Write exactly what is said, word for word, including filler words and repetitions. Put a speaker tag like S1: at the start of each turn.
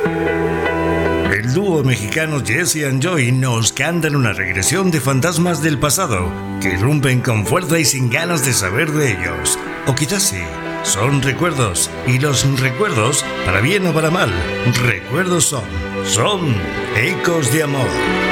S1: El dúo mexicano Jesse and Joy nos cantan una regresión de fantasmas del pasado que irrumpen con fuerza y sin ganas de saber de ellos. O quizás sí, son recuerdos, y los recuerdos, para bien o para mal, recuerdos son, son ecos de amor.